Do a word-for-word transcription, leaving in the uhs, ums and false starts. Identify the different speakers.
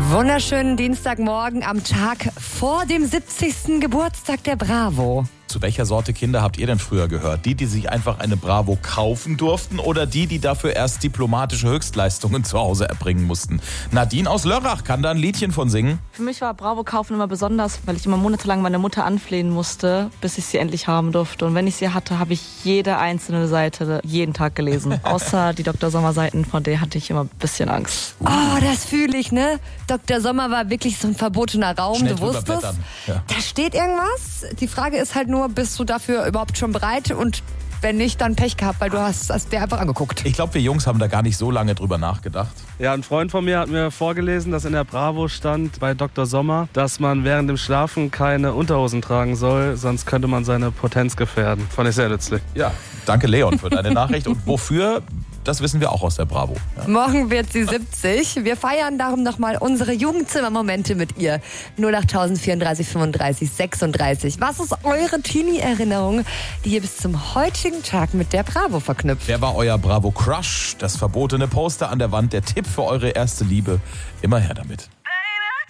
Speaker 1: Wunderschönen Dienstagmorgen am Tag vor dem siebzigsten Geburtstag der Bravo.
Speaker 2: Zu welcher Sorte Kinder habt ihr denn früher gehört? Die, die sich einfach eine Bravo kaufen durften oder die, die dafür erst diplomatische Höchstleistungen zu Hause erbringen mussten? Nadine aus Lörrach kann da ein Liedchen von singen.
Speaker 3: Für mich war Bravo kaufen immer besonders, weil ich immer monatelang meine Mutter anflehen musste, bis ich sie endlich haben durfte. Und wenn ich sie hatte, habe ich jede einzelne Seite jeden Tag gelesen. Außer die Doktor Sommer Seiten, von der hatte ich immer ein bisschen Angst.
Speaker 1: Oh, das fühle ich, ne? Doktor Sommer war wirklich so ein verbotener Raum.
Speaker 2: Schnell
Speaker 1: Du wusstest,
Speaker 2: ja.
Speaker 1: Da steht irgendwas. Die Frage ist halt nur, bist du dafür überhaupt schon bereit? Und wenn nicht, dann Pech gehabt, weil du hast, hast dir einfach angeguckt.
Speaker 2: Ich glaube, wir Jungs haben da gar nicht so lange drüber nachgedacht.
Speaker 4: Ja, ein Freund von mir hat mir vorgelesen, dass in der Bravo stand bei Doktor Sommer, dass man während dem Schlafen keine Unterhosen tragen soll, sonst könnte man seine Potenz gefährden. Fand ich sehr nützlich.
Speaker 2: Ja, danke Leon für deine Nachricht. Und wofür? Das wissen wir auch aus der Bravo. Ja.
Speaker 1: Morgen wird sie siebzig. Wir feiern darum nochmal unsere Jugendzimmermomente mit ihr. null acht vierunddreißig fünfunddreißig sechsunddreißig. Was ist eure Teenie-Erinnerung, die ihr bis zum heutigen Tag mit der Bravo verknüpft?
Speaker 2: Wer war euer Bravo-Crush? Das verbotene Poster an der Wand, der Tipp für eure erste Liebe. Immer her damit.